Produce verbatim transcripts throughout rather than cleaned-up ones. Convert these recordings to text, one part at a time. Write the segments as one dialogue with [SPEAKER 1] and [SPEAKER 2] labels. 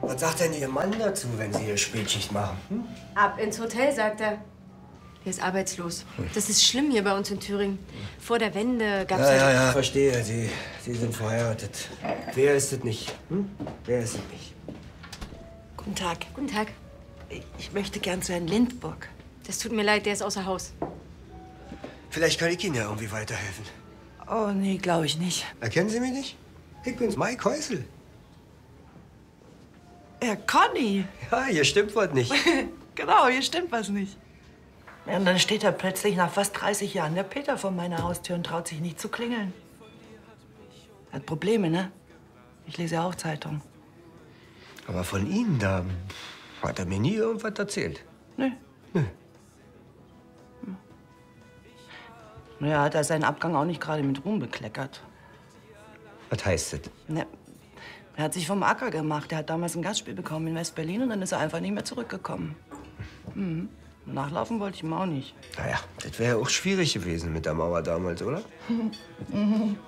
[SPEAKER 1] Was sagt denn Ihr Mann dazu, wenn Sie hier Spätschicht machen? Hm?
[SPEAKER 2] Ab ins Hotel, sagt er. Der ist arbeitslos. Das ist schlimm hier bei uns in Thüringen. Vor der Wende gab's
[SPEAKER 1] Ja,
[SPEAKER 2] halt...
[SPEAKER 1] ja, ja, verstehe. Sie, Sie sind verheiratet. Wer ist es nicht? Hm? Wer ist es nicht?
[SPEAKER 3] Guten Tag.
[SPEAKER 2] Guten Tag.
[SPEAKER 3] Ich möchte gern zu Herrn Lindburg.
[SPEAKER 2] Das tut mir leid, der ist außer Haus.
[SPEAKER 1] Vielleicht kann ich Ihnen ja irgendwie weiterhelfen.
[SPEAKER 3] Oh, nee, glaube ich nicht.
[SPEAKER 1] Erkennen Sie mich nicht? Ich bin's, Mike Häusl.
[SPEAKER 3] Herr Conny.
[SPEAKER 1] Ja, hier stimmt was nicht.
[SPEAKER 3] Genau, hier stimmt was nicht. Ja, und dann steht da plötzlich nach fast dreißig Jahren der Peter vor meiner Haustür und traut sich nicht zu klingeln. Hat Probleme, ne? Ich lese ja auch Zeitung.
[SPEAKER 1] Aber von Ihnen da hat er mir nie irgendwas erzählt.
[SPEAKER 3] Nö.
[SPEAKER 1] Nö.
[SPEAKER 3] Naja, hat er seinen Abgang auch nicht gerade mit Ruhm bekleckert.
[SPEAKER 1] Was heißt das?
[SPEAKER 3] Ne, er hat sich vom Acker gemacht. Er hat damals ein Gastspiel bekommen in West-Berlin und dann ist er einfach nicht mehr zurückgekommen. Mhm. Nachlaufen wollte ich ihm auch nicht.
[SPEAKER 1] Naja, das wäre ja auch schwierig gewesen mit der Mauer damals, oder?
[SPEAKER 3] Mhm.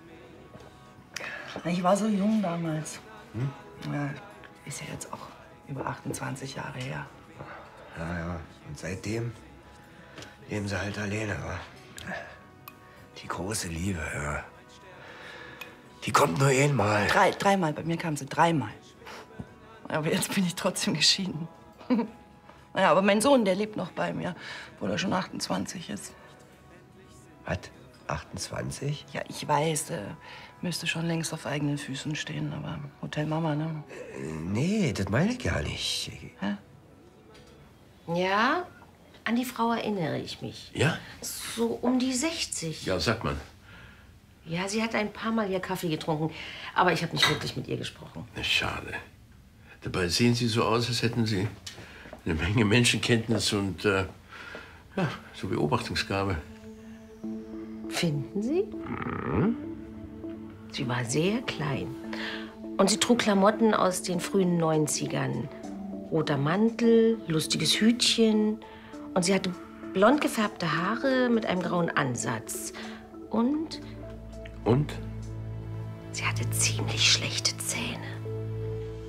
[SPEAKER 3] Ich war so jung damals.
[SPEAKER 1] Hm?
[SPEAKER 3] Ja, ist ja jetzt auch über achtundzwanzig Jahre her.
[SPEAKER 1] Ja, ja. Und seitdem leben sie halt alleine, wa? Die große Liebe, ja. Die kommt nur einmal.
[SPEAKER 3] Drei, dreimal, bei mir kam sie dreimal. Aber jetzt bin ich trotzdem geschieden. Naja, aber mein Sohn, der lebt noch bei mir, obwohl er schon achtundzwanzig ist.
[SPEAKER 1] Was? achtundzwanzig?
[SPEAKER 3] Ja, ich weiß, der müsste schon längst auf eigenen Füßen stehen, aber Hotel Mama, ne?
[SPEAKER 1] Äh, nee, das meine ich gar nicht.
[SPEAKER 3] Hä?
[SPEAKER 4] Ja, an die Frau erinnere ich mich.
[SPEAKER 5] Ja?
[SPEAKER 4] So um die sechzig.
[SPEAKER 5] Ja, sagt man.
[SPEAKER 4] Ja, sie hat ein paar Mal hier Kaffee getrunken, aber ich habe nicht wirklich mit ihr gesprochen.
[SPEAKER 5] Na, schade. Dabei sehen Sie so aus, als hätten Sie eine Menge Menschenkenntnis und äh, ja, so Beobachtungsgabe.
[SPEAKER 4] Finden Sie?
[SPEAKER 5] Mhm.
[SPEAKER 4] Sie war sehr klein. Und sie trug Klamotten aus den frühen neunzigern. Roter Mantel, lustiges Hütchen. Und sie hatte blond gefärbte Haare mit einem grauen Ansatz. Und?
[SPEAKER 5] Und?
[SPEAKER 4] Sie hatte ziemlich schlechte Zähne.